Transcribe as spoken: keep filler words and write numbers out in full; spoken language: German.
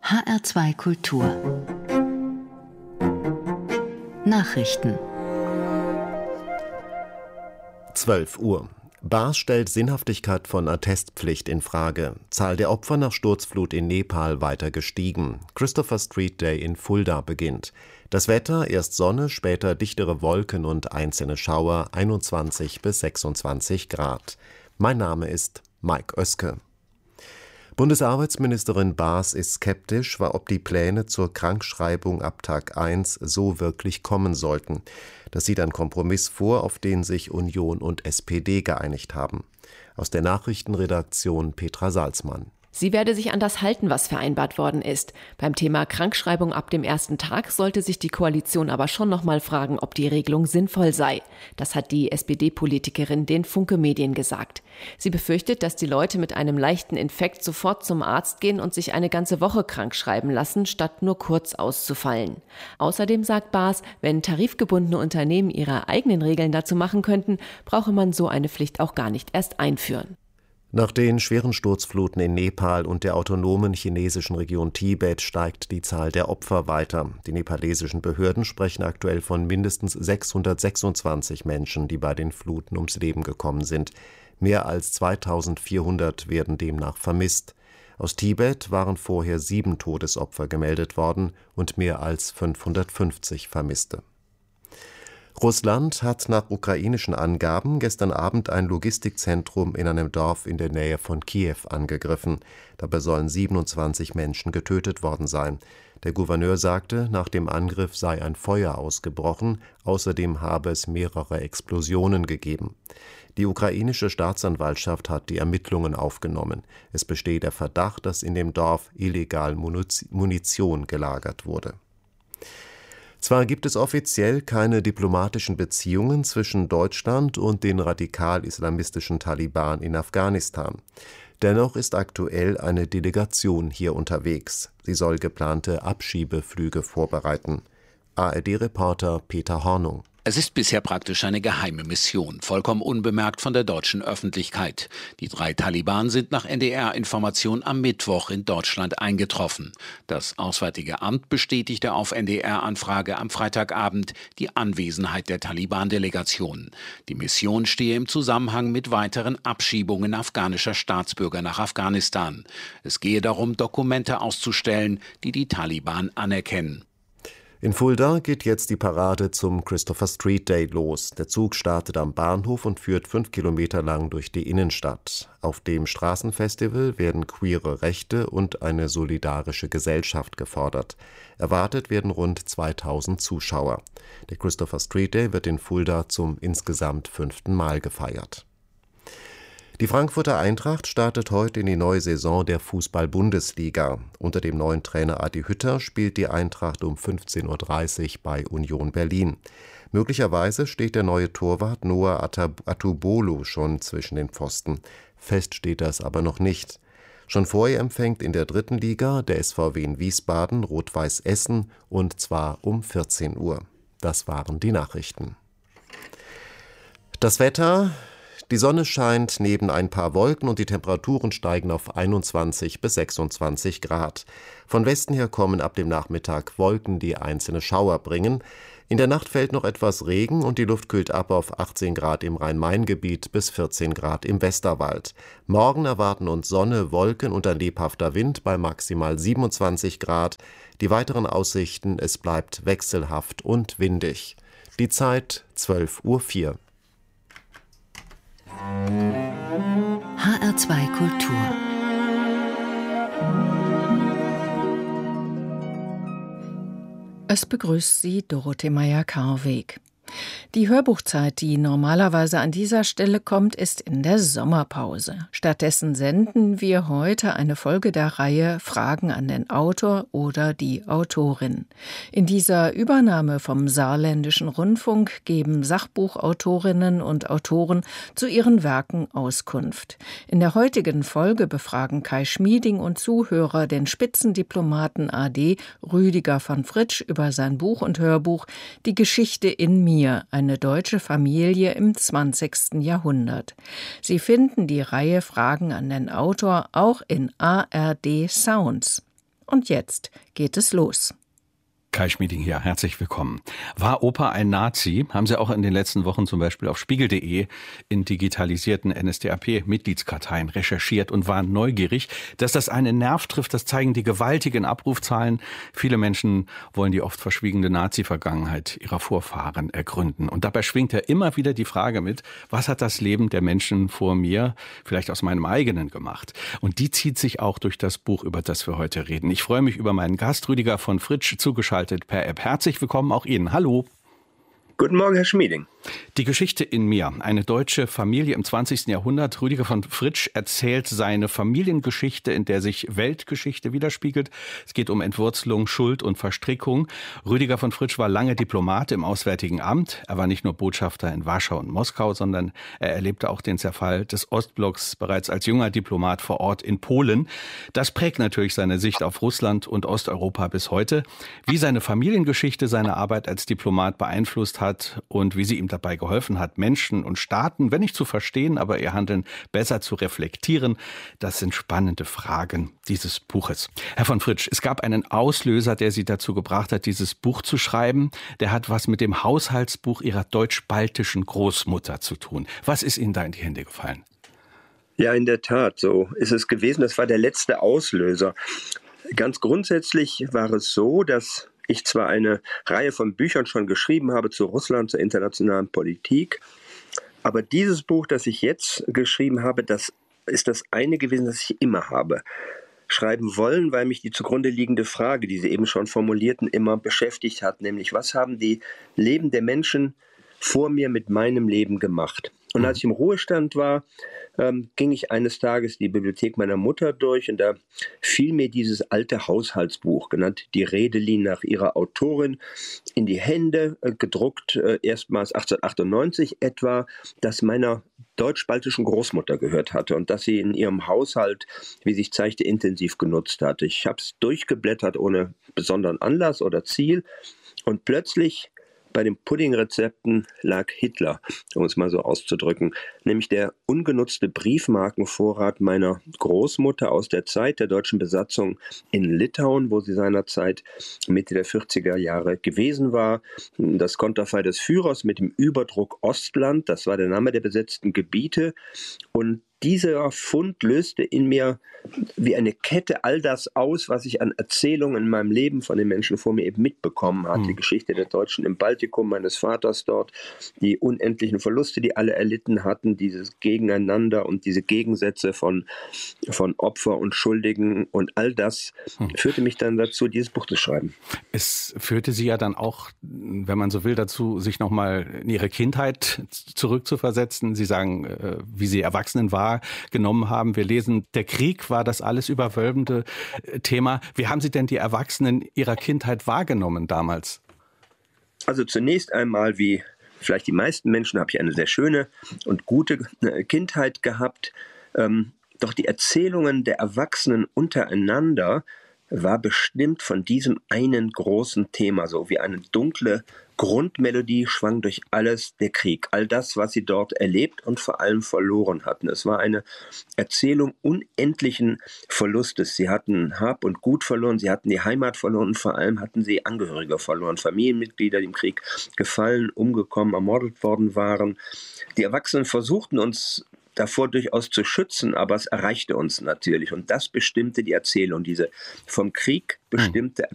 H R zwei Kultur Nachrichten. zwölf Uhr. Baas stellt Sinnhaftigkeit von Attestpflicht in Frage. Zahl der Opfer nach Sturzflut in Nepal weiter gestiegen. Christopher Street Day in Fulda beginnt. Das Wetter: erst Sonne, später dichtere Wolken und einzelne Schauer, einundzwanzig bis sechsundzwanzig Grad. Mein Name ist Mike Oeske. Bundesarbeitsministerin Baas ist skeptisch, ob die Pläne zur Krankschreibung ab Tag eins so wirklich kommen sollten. Das sieht ein Kompromiss vor, auf den sich Union und S P D geeinigt haben. Aus der Nachrichtenredaktion Petra Salzmann. Sie werde sich an das halten, was vereinbart worden ist. Beim Thema Krankschreibung ab dem ersten Tag sollte sich die Koalition aber schon noch mal fragen, ob die Regelung sinnvoll sei. Das hat die S P D-Politikerin den Funke Medien gesagt. Sie befürchtet, dass die Leute mit einem leichten Infekt sofort zum Arzt gehen und sich eine ganze Woche krank schreiben lassen, statt nur kurz auszufallen. Außerdem sagt Baas, wenn tarifgebundene Unternehmen ihre eigenen Regeln dazu machen könnten, brauche man so eine Pflicht auch gar nicht erst einführen. Nach den schweren Sturzfluten in Nepal und der autonomen chinesischen Region Tibet steigt die Zahl der Opfer weiter. Die nepalesischen Behörden sprechen aktuell von mindestens sechshundertsechsundzwanzig Menschen, die bei den Fluten ums Leben gekommen sind. Mehr als zweitausendvierhundert werden demnach vermisst. Aus Tibet waren vorher sieben Todesopfer gemeldet worden und mehr als fünfhundertfünfzig Vermisste. Russland hat nach ukrainischen Angaben gestern Abend ein Logistikzentrum in einem Dorf in der Nähe von Kiew angegriffen. Dabei sollen siebenundzwanzig Menschen getötet worden sein. Der Gouverneur sagte, nach dem Angriff sei ein Feuer ausgebrochen, außerdem habe es mehrere Explosionen gegeben. Die ukrainische Staatsanwaltschaft hat die Ermittlungen aufgenommen. Es besteht der Verdacht, dass in dem Dorf illegal Munition gelagert wurde. Zwar gibt es offiziell keine diplomatischen Beziehungen zwischen Deutschland und den radikal-islamistischen Taliban in Afghanistan. Dennoch ist aktuell eine Delegation hier unterwegs. Sie soll geplante Abschiebeflüge vorbereiten. A R D-Reporter Peter Hornung. Es ist bisher praktisch eine geheime Mission, vollkommen unbemerkt von der deutschen Öffentlichkeit. Die drei Taliban sind nach N D R-Information am Mittwoch in Deutschland eingetroffen. Das Auswärtige Amt bestätigte auf N D R-Anfrage am Freitagabend die Anwesenheit der Taliban-Delegation. Die Mission stehe im Zusammenhang mit weiteren Abschiebungen afghanischer Staatsbürger nach Afghanistan. Es gehe darum, Dokumente auszustellen, die die Taliban anerkennen. In Fulda geht jetzt die Parade zum Christopher Street Day los. Der Zug startet am Bahnhof und führt fünf Kilometer lang durch die Innenstadt. Auf dem Straßenfestival werden queere Rechte und eine solidarische Gesellschaft gefordert. Erwartet werden rund zweitausend Zuschauer. Der Christopher Street Day wird in Fulda zum insgesamt fünften Mal gefeiert. Die Frankfurter Eintracht startet heute in die neue Saison der Fußball-Bundesliga. Unter dem neuen Trainer Adi Hütter spielt die Eintracht um fünfzehn Uhr dreißig bei Union Berlin. Möglicherweise steht der neue Torwart Noah Atubolo schon zwischen den Pfosten. Fest steht das aber noch nicht. Schon vorher empfängt in der dritten Liga der S V W in Wiesbaden Rot-Weiß Essen, und zwar um vierzehn Uhr. Das waren die Nachrichten. Das Wetter: Die Sonne scheint neben ein paar Wolken und die Temperaturen steigen auf einundzwanzig bis sechsundzwanzig Grad. Von Westen her kommen ab dem Nachmittag Wolken, die einzelne Schauer bringen. In der Nacht fällt noch etwas Regen und die Luft kühlt ab auf achtzehn Grad im Rhein-Main-Gebiet bis vierzehn Grad im Westerwald. Morgen erwarten uns Sonne, Wolken und ein lebhafter Wind bei maximal siebenundzwanzig Grad. Die weiteren Aussichten: es bleibt wechselhaft und windig. Die Zeit zwölf Uhr vier. H R zwei Kultur. Es begrüßt Sie Dorothee Meyer-Karweg. Die Hörbuchzeit, die normalerweise an dieser Stelle kommt, ist in der Sommerpause. Stattdessen senden wir heute eine Folge der Reihe Fragen an den Autor oder die Autorin. In dieser Übernahme vom Saarländischen Rundfunk geben Sachbuchautorinnen und Autoren zu ihren Werken Auskunft. In der heutigen Folge befragen Kai Schmieding und Zuhörer den Spitzendiplomaten A D Rüdiger von Fritsch über sein Buch und Hörbuch Die Geschichte in mir, eine deutsche Familie im zwanzigsten Jahrhundert. Sie finden die Reihe Fragen an den Autor auch in A R D Sounds. Und jetzt geht es los. Kai Schmieding hier, herzlich willkommen. War Opa ein Nazi? Haben Sie auch in den letzten Wochen zum Beispiel auf spiegel punkt de in digitalisierten N S D A P-Mitgliedskarteien recherchiert und waren neugierig. Dass das einen Nerv trifft, das zeigen die gewaltigen Abrufzahlen. Viele Menschen wollen die oft verschwiegene Nazi-Vergangenheit ihrer Vorfahren ergründen. Und dabei schwingt ja immer wieder die Frage mit, was hat das Leben der Menschen vor mir, vielleicht aus meinem eigenen, gemacht? Und die zieht sich auch durch das Buch, über das wir heute reden. Ich freue mich über meinen Gast, Rüdiger von Fritsch, zugeschaltet per App. Herzlich willkommen auch Ihnen. Hallo. Guten Morgen, Herr Schmieding. Die Geschichte in mir. Eine deutsche Familie im zwanzigsten Jahrhundert. Rüdiger von Fritsch erzählt seine Familiengeschichte, in der sich Weltgeschichte widerspiegelt. Es geht um Entwurzelung, Schuld und Verstrickung. Rüdiger von Fritsch war lange Diplomat im Auswärtigen Amt. Er war nicht nur Botschafter in Warschau und Moskau, sondern er erlebte auch den Zerfall des Ostblocks bereits als junger Diplomat vor Ort in Polen. Das prägt natürlich seine Sicht auf Russland und Osteuropa bis heute. Wie seine Familiengeschichte seine Arbeit als Diplomat beeinflusst hat, und wie sie ihm dabei geholfen hat, Menschen und Staaten, wenn nicht zu verstehen, aber ihr Handeln besser zu reflektieren, das sind spannende Fragen dieses Buches. Herr von Fritsch, es gab einen Auslöser, der Sie dazu gebracht hat, dieses Buch zu schreiben. Der hat was mit dem Haushaltsbuch Ihrer deutsch-baltischen Großmutter zu tun. Was ist Ihnen da in die Hände gefallen? Ja, in der Tat, so ist es gewesen. Das war der letzte Auslöser. Ganz grundsätzlich war es so, dass ich zwar eine Reihe von Büchern schon geschrieben habe zu Russland, zur internationalen Politik, aber dieses Buch, das ich jetzt geschrieben habe, das ist das eine gewesen, das ich immer habe schreiben wollen, weil mich die zugrunde liegende Frage, die Sie eben schon formulierten, immer beschäftigt hat, nämlich was haben die Leben der Menschen vor mir mit meinem Leben gemacht? Und als ich im Ruhestand war, ähm, ging ich eines Tages die Bibliothek meiner Mutter durch und da fiel mir dieses alte Haushaltsbuch, genannt Die Redelin nach ihrer Autorin, in die Hände, äh, gedruckt äh, erstmals achtzehnhundertachtundneunzig etwa, das meiner deutsch-baltischen Großmutter gehört hatte und das sie in ihrem Haushalt, wie sich zeigte, intensiv genutzt hatte. Ich habe es durchgeblättert ohne besonderen Anlass oder Ziel und plötzlich bei den Puddingrezepten lag Hitler, um es mal so auszudrücken, nämlich der ungenutzte Briefmarkenvorrat meiner Großmutter aus der Zeit der deutschen Besatzung in Litauen, wo sie seinerzeit Mitte der vierziger Jahre gewesen war. Das Konterfei des Führers mit dem Überdruck Ostland, das war der Name der besetzten Gebiete. Und dieser Fund löste in mir wie eine Kette all das aus, was ich an Erzählungen in meinem Leben von den Menschen vor mir eben mitbekommen hatte. Mhm. Die Geschichte der Deutschen im Baltikum, meines Vaters dort, die unendlichen Verluste, die alle erlitten hatten, dieses Gegeneinander und diese Gegensätze von, von Opfer und Schuldigen und all das mhm. führte mich dann dazu, dieses Buch zu schreiben. Es führte Sie ja dann auch, wenn man so will, dazu, sich nochmal in Ihre Kindheit zurückzuversetzen. Sie sagen, wie Sie Erwachsenen waren, genommen haben. Wir lesen, der Krieg war das alles überwölbende Thema. Wie haben Sie denn die Erwachsenen Ihrer Kindheit wahrgenommen damals? Also zunächst einmal, wie vielleicht die meisten Menschen, habe ich eine sehr schöne und gute Kindheit gehabt. Ähm, doch die Erzählungen der Erwachsenen untereinander war bestimmt von diesem einen großen Thema, so wie eine dunkle Grundmelodie schwang durch alles der Krieg, all das, was sie dort erlebt und vor allem verloren hatten. Es war eine Erzählung unendlichen Verlustes. Sie hatten Hab und Gut verloren, sie hatten die Heimat verloren und vor allem hatten sie Angehörige verloren, Familienmitglieder, die im Krieg gefallen, umgekommen, ermordet worden waren. Die Erwachsenen versuchten uns davor durchaus zu schützen, aber es erreichte uns natürlich und das bestimmte die Erzählung, diese vom Krieg bestimmte